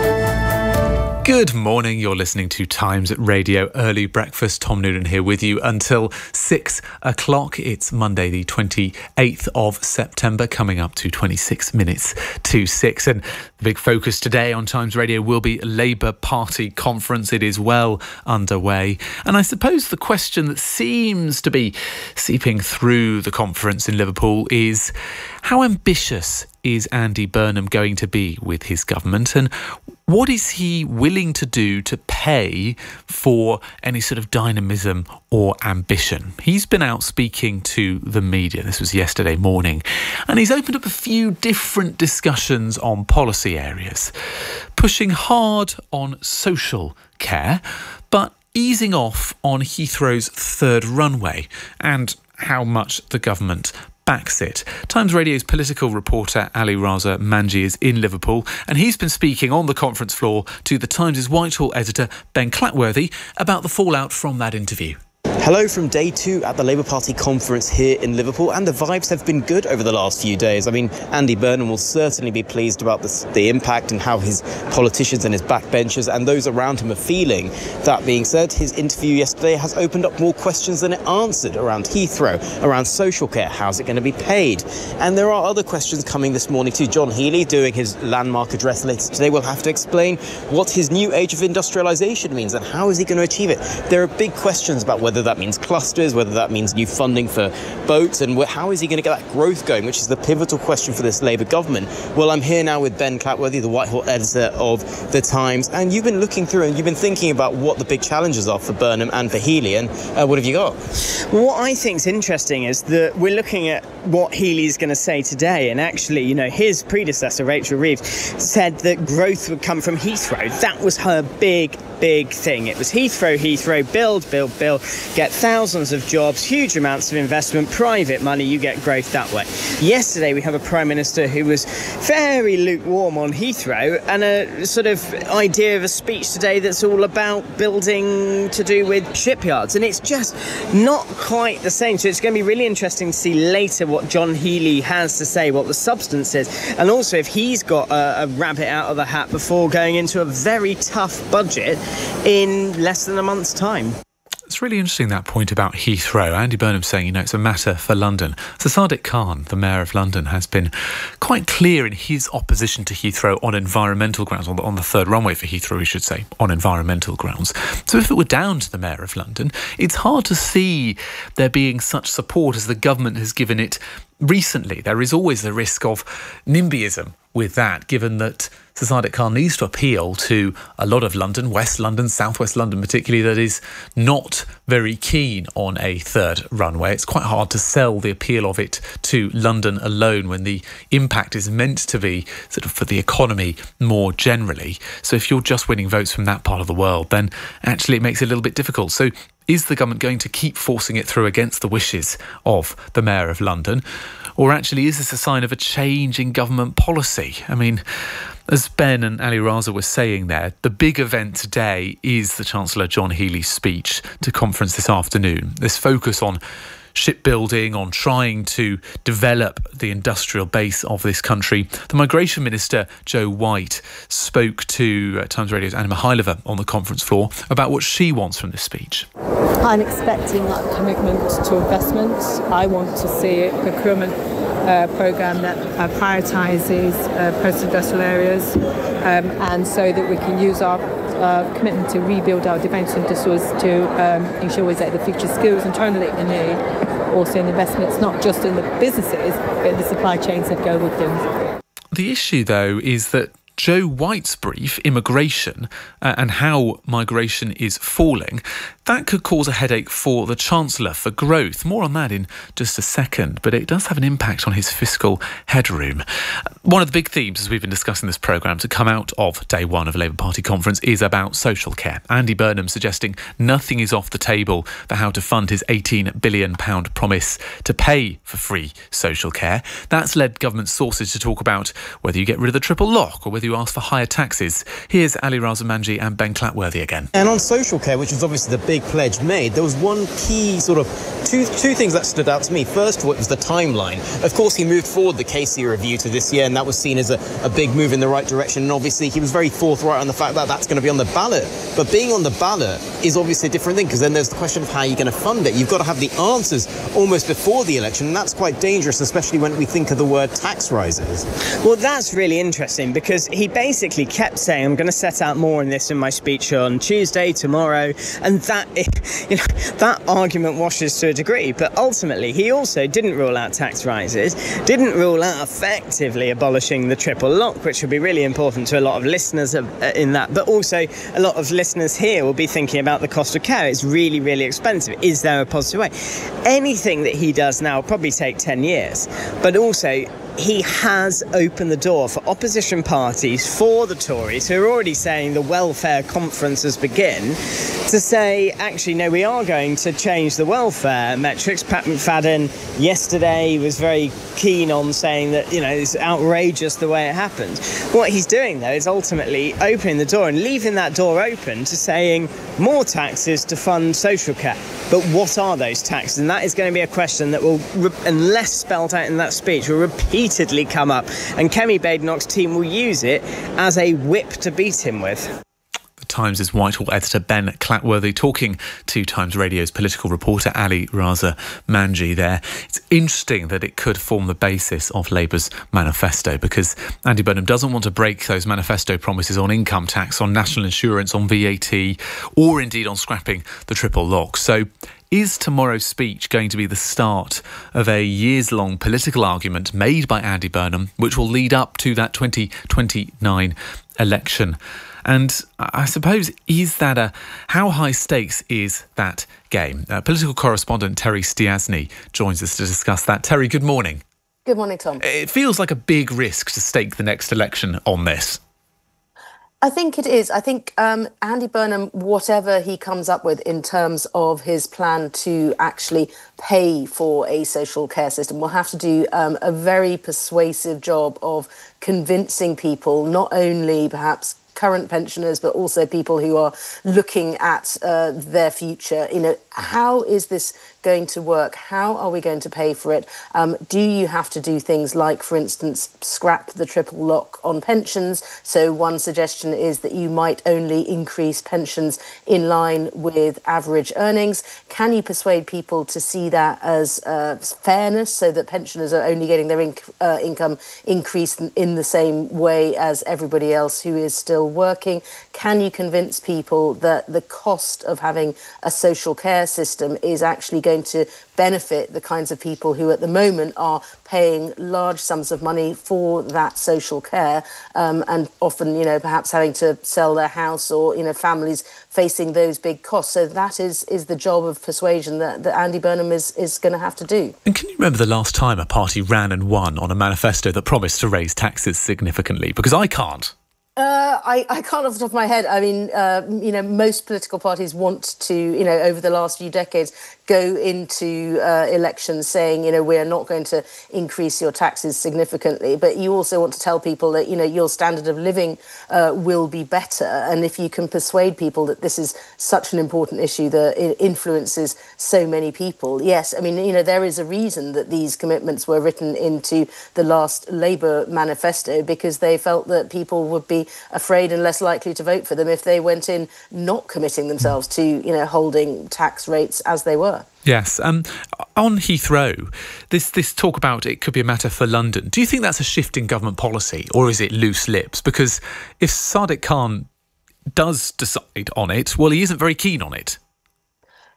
K: Good morning, you're listening to Times Radio Early Breakfast. Tom Noonan here with you until six o'clock. It's Monday the twenty-eighth of September, coming up to twenty-six minutes to six. And the big focus today on Times Radio will be Labour Party conference. It is well underway. And I suppose the question that seems to be seeping through the conference in Liverpool is, how ambitious is Andy Burnham going to be with his government, and what is he willing to do to pay for any sort of dynamism or ambition? He's been out speaking to the media. This was yesterday morning, and he's opened up a few different discussions on policy areas, pushing hard on social care, but easing off on Heathrow's third runway and how much the government backs it. Times Radio's political reporter Ali Raza Manji is in Liverpool, and he's been speaking on the conference floor to the Times' Whitehall editor Ben Clatworthy about the fallout from that interview.
B: Hello from day two at the Labour Party conference here in Liverpool, and the vibes have been good over the last few days. I mean, Andy Burnham will certainly be pleased about this, the impact and how his politicians and his backbenchers and those around him are feeling. That being said, his interview yesterday has opened up more questions than it answered around Heathrow, around social care, how's it going to be paid? And there are other questions coming this morning too. John Healey, doing his landmark address later today, will have to explain what his new age of industrialisation means and how is he going to achieve it. There are big questions about whether that means clusters, whether that means new funding for boats, and how is he going to get that growth going, which is the pivotal question for this Labour government. Well, I'm here now with Ben Clatworthy, the Whitehall editor of The Times, and you've been looking through and you've been thinking about what the big challenges are for Burnham and for Healey, and uh, what have you got?
V: Well, what I think is interesting is that we're looking at what Healey's going to say today, and actually, you know, his predecessor, Rachel Reeves, said that growth would come from Heathrow. That was her big, big thing. It was Heathrow, Heathrow, build, build, build, get thousands of jobs, huge amounts of investment, private money, you get growth that way. Yesterday we have a Prime Minister who was very lukewarm on Heathrow, and a sort of idea of a speech today that's all about building to do with shipyards, and it's just not quite the same. So it's going to be really interesting to see later what John Healey has to say, what the substance is, and also if he's got a, a rabbit out of the hat before going into a very tough budget in less than a month's time.
K: It's really interesting, that point about Heathrow. Andy Burnham saying, you know, it's a matter for London. So Sadiq Khan, the Mayor of London, has been quite clear in his opposition to Heathrow on environmental grounds, on the, on the third runway for Heathrow, we should say, on environmental grounds. So if it were down to the Mayor of London, it's hard to see there being such support as the government has given it recently. There is always the risk of NIMBYism with that, given that Sadiq Khan needs to appeal to a lot of London, West London, South West London particularly, that is not very keen on a third runway. It's quite hard to sell the appeal of it to London alone when the impact is meant to be sort of for the economy more generally. So if you're just winning votes from that part of the world, then actually it makes it a little bit difficult. So is the government going to keep forcing it through against the wishes of the Mayor of London? Or actually is this a sign of a change in government policy? I mean, as Ben and Ali Raza were saying there, the big event today is the Chancellor John Healey's speech to conference this afternoon. This focus on shipbuilding, on trying to develop the industrial base of this country. The Migration Minister, Joe White, spoke to uh, Times Radio's Anna Mihailova on the conference floor about what she wants from this speech.
W: I'm expecting a commitment to investment. I want to see a procurement uh, programme that uh, prioritises uh, post-industrial areas, um, and so that we can use our uh, commitment to rebuild our defence industries to um, ensure we get the future skills internally in the also in investments, not just in the businesses, but in the supply chains that go with them.
K: The issue, though, is that Joe White's brief, immigration, uh, and how migration is falling, that could cause a headache for the Chancellor for growth. More on that in just a second, but it does have an impact on his fiscal headroom. One of the big themes, as we've been discussing this programme, to come out of day one of a Labour Party conference is about social care. Andy Burnham suggesting nothing is off the table for how to fund his eighteen billion pounds promise to pay for free social care. That's led government sources to talk about whether you get rid of the triple lock or whether you ask for higher taxes. Here's Ali Raza Manji and Ben Clatworthy again.
B: And on social care, which was obviously the big pledge made, there was one key sort of two two things that stood out to me. First of all, it was the timeline. Of course, he moved forward the Casey review to this year, and that was seen as a, a big move in the right direction. And obviously, he was very forthright on the fact that that's going to be on the ballot. But being on the ballot is obviously a different thing, because then there's the question of how you're going to fund it. You've got to have the answers almost before the election, and that's quite dangerous, especially when we think of the word tax rises.
V: Well, that's really interesting, because he basically kept saying, I'm going to set out more on this in my speech on Tuesday, tomorrow, and that, you know, that argument washes to a degree. But ultimately, he also didn't rule out tax rises, didn't rule out effectively abolishing the triple lock, which would be really important to a lot of listeners in that. But also, a lot of listeners here will be thinking about the cost of care. It's really, really expensive. Is there a positive way? Anything that he does now will probably take ten years. But also, he has opened the door for opposition parties, for the Tories, who are already saying the welfare conferences begin, to say, actually, no, we are going to change the welfare metrics. Pat McFadden yesterday was very keen on saying that, you know, it's outrageous the way it happened. What he's doing, though, is ultimately opening the door and leaving that door open to saying more taxes to fund social care. But what are those taxes? And that is going to be a question that will, unless spelled out in that speech, will repeatedly come up. And Kemi Badenoch's team will use it as a whip to beat him with.
K: Times' Whitehall editor Ben Clatworthy talking to Times Radio's political reporter Ali Raza Manji there. It's interesting that it could form the basis of Labour's manifesto, because Andy Burnham doesn't want to break those manifesto promises on income tax, on national insurance, on V A T, or indeed on scrapping the triple lock. So is tomorrow's speech going to be the start of a years-long political argument made by Andy Burnham, which will lead up to that twenty twenty-nine election? And I suppose, is that a... how high stakes is that game? Uh, political correspondent Terry Stiasny joins us to discuss that. Terry, good morning.
C: Good morning, Tom.
K: It feels like a big risk to stake the next election on this.
C: I think it is. I think um, Andy Burnham, whatever he comes up with in terms of his plan to actually pay for a social care system, will have to do um, a very persuasive job of convincing people, not only perhaps current pensioners, but also people who are looking at uh, their future. You know, how is this going to work? How are we going to pay for it? Um, do you have to do things like, for instance, scrap the triple lock on pensions? So one suggestion is that you might only increase pensions in line with average earnings. Can you persuade people to see that as uh, fairness, so that pensioners are only getting their inc- uh, income increased in the same way as everybody else who is still working? Can you convince people that the cost of having a social care system is actually going to benefit the kinds of people who at the moment are paying large sums of money for that social care, um, and often, you know, perhaps having to sell their house, or, you know, families facing those big costs. So that is is the job of persuasion that, that Andy Burnham is, is going to have to do.
K: And can you remember the last time a party ran and won on a manifesto that promised to raise taxes significantly? Because I can't.
C: Uh, I, I can't off the top of my head. I mean, uh, you know, most political parties want to, you know, over the last few decades, go into uh, elections saying, you know, we're not going to increase your taxes significantly. But you also want to tell people that, you know, your standard of living uh, will be better. And if you can persuade people that this is such an important issue that it influences so many people, yes, I mean, you know, there is a reason that these commitments were written into the last Labour manifesto, because they felt that people would be afraid and less likely to vote for them if they went in not committing themselves to, you know, holding tax rates as they were.
K: Yes. Um, on Heathrow, this this talk about it could be a matter for London. Do you think that's a shift in government policy, or is it loose lips? Because if Sadiq Khan does decide on it, well, he isn't very keen on it.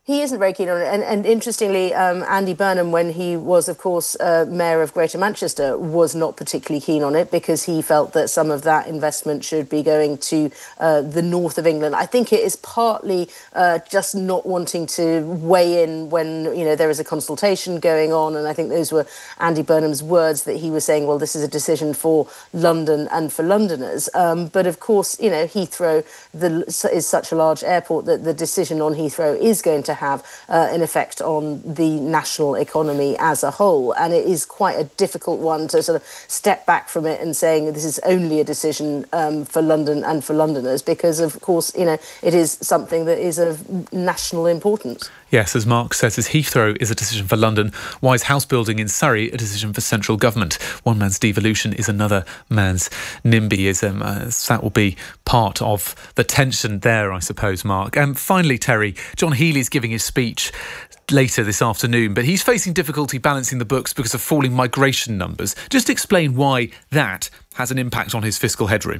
C: He isn't very keen on it. And, and interestingly, um, Andy Burnham, when he was, of course, uh, Mayor of Greater Manchester, was not particularly keen on it because he felt that some of that investment should be going to uh, the north of England. I think it is partly uh, just not wanting to weigh in when, you know, there is a consultation going on. And I think those were Andy Burnham's words, that he was saying, well, this is a decision for London and for Londoners. Um, but of course, you know, Heathrow the, is such a large airport that the decision on Heathrow is going to have uh, an effect on the national economy as a whole. And it is quite a difficult one to sort of step back from it and saying this is only a decision um, for London and for Londoners, because, of course, you know, it is something that is of national importance.
K: Yes, as Mark says, as Heathrow is a decision for London, why is house building in Surrey a decision for central government? One man's devolution is another man's NIMBYism. Uh, so that will be part of the tension there, I suppose, Mark. And um, finally, Terry, John Healey's giving his speech later this afternoon, but he's facing difficulty balancing the books because of falling migration numbers. Just explain why that has an impact on his fiscal headroom.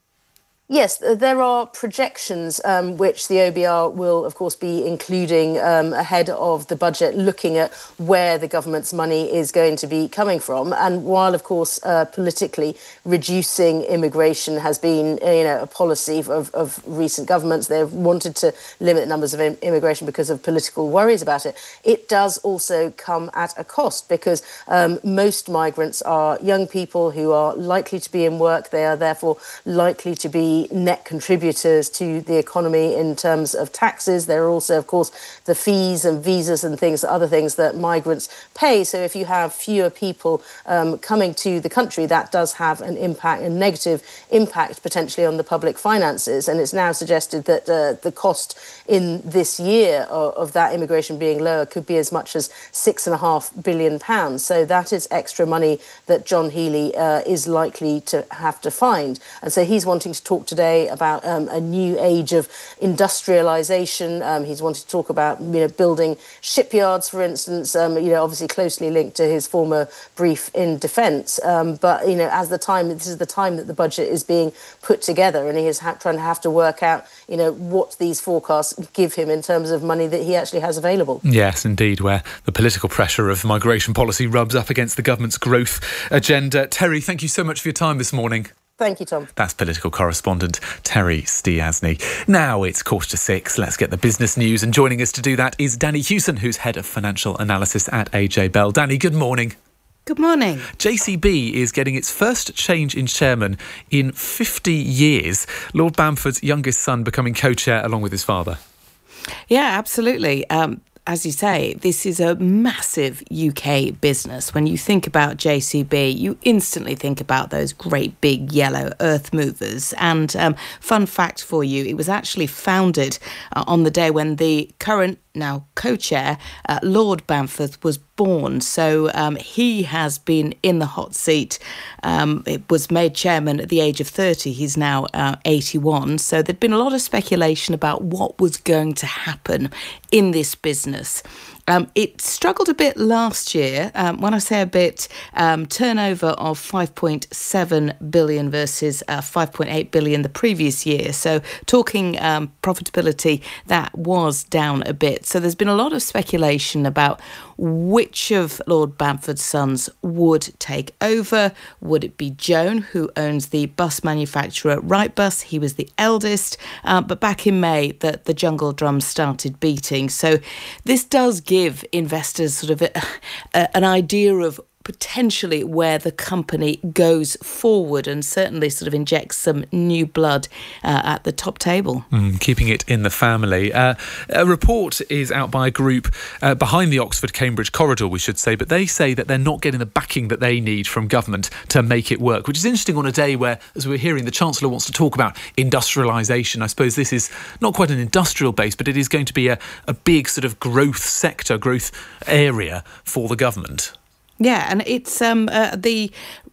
C: Yes, there are projections um, which the O B R will, of course, be including um, ahead of the budget, looking at where the government's money is going to be coming from. And while, of course, uh, politically reducing immigration has been, you know, a policy of, of recent governments, they've wanted to limit the numbers of im- immigration because of political worries about it. It does also come at a cost, because um, most migrants are young people who are likely to be in work. They are therefore likely to be net contributors to the economy in terms of taxes. There are also, of course, the fees and visas and things, other things that migrants pay. So if you have fewer people um, coming to the country, that does have an impact, a negative impact potentially on the public finances. And it's now suggested that uh, the cost in this year of, of that immigration being lower could be as much as six and a half billion pounds. So that is extra money that John Healey uh, is likely to have to find. And so he's wanting to talk today about um, a new age of industrialisation. Um, he's wanted to talk about, you know, building shipyards, for instance, um, you know, obviously closely linked to his former brief in defence. Um, but, you know, as the time, this is the time that the budget is being put together, and he is ha- trying to have to work out, you know, what these forecasts give him in terms of money that he actually has available.
K: Yes, indeed, where the political pressure of migration policy rubs up against the government's growth agenda. Terry, thank you so much for your time this morning.
C: Thank you, Tom.
K: That's political correspondent Terry Stiasny. Now it's quarter to six. Let's get the business news. And joining us to do that is Danny Hewson, who's head of financial analysis at A J Bell. Danny, good morning.
E: Good morning.
K: J C B is getting its first change in chairman in fifty years. Lord Bamford's youngest son becoming co-chair along with his father.
E: Yeah, absolutely. Um, As you say, this is a massive U K business. When you think about J C B, you instantly think about those great big yellow earth movers. And um, fun fact for you, it was actually founded uh, on the day when the current, now co-chair, uh, Lord Bamford, was born. So um, he has been in the hot seat. Um, it was made chairman at the age of thirty. He's now uh, eighty-one. So there'd been a lot of speculation about what was going to happen in this business. Um, it struggled a bit last year. Um, when I say a bit, um, turnover of five point seven billion versus uh, five point eight billion the previous year. So talking um, profitability, that was down a bit. So there's been a lot of speculation about which of Lord Bamford's sons would take over. Would it be Joan, who owns the bus manufacturer Wrightbus? He was the eldest. Uh, but back in May, the, the jungle drums started beating. So this does give give investors sort of a, a, an idea of potentially where the company goes forward, and certainly sort of injects some new blood uh, at the top table.
K: Mm, keeping it in the family. Uh, a report is out by a group uh, behind the Oxford-Cambridge corridor, we should say, but they say that they're not getting the backing that they need from government to make it work, which is interesting on a day where, as we're hearing, the Chancellor wants to talk about industrialisation. I suppose this is not quite an industrial base, but it is going to be a, a big sort of growth sector, growth area for the government.
E: Yeah, and it's um, uh, the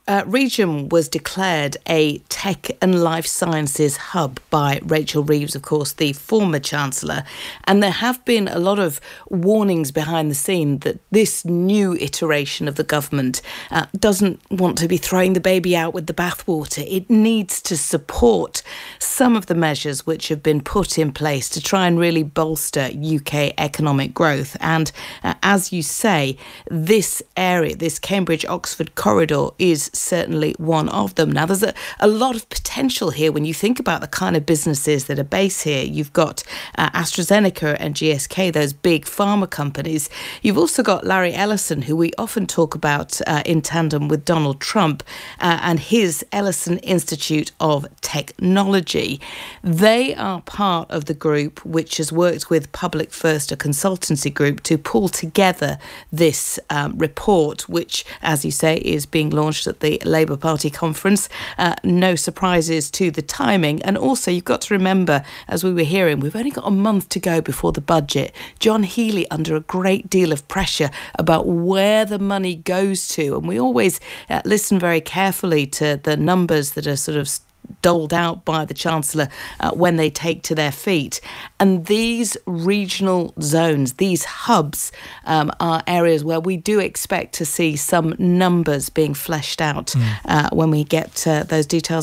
E: uh, region was declared a tech and life sciences hub by Rachel Reeves, of course, the former Chancellor. And there have been a lot of warnings behind the scene that this new iteration of the government uh, doesn't want to be throwing the baby out with the bathwater. It needs to support some of the measures which have been put in place to try and really bolster U K economic growth. And uh, as you say, this area, this Cambridge-Oxford corridor is certainly one of them. Now, there's a, a lot of potential here when you think about the kind of businesses that are based here. You've got uh, AstraZeneca and G S K, those big pharma companies. You've also got Larry Ellison, who we often talk about uh, in tandem with Donald Trump uh, and his Ellison Institute of Technology. They are part of the group which has worked with Public First, a consultancy group, to pull together this um, report, which, as you say, is being launched at the Labour Party conference. Uh, no surprises to the timing. And also, you've got to remember, as we were hearing, we've only got a month to go before the budget. John Healey under a great deal of pressure about where the money goes to. And we always uh, listen very carefully to the numbers that are sort of doled out by the Chancellor uh, when they take to their feet. And these regional zones, these hubs, um, are areas where we do expect to see some numbers being fleshed out mm. uh, when we get uh, those details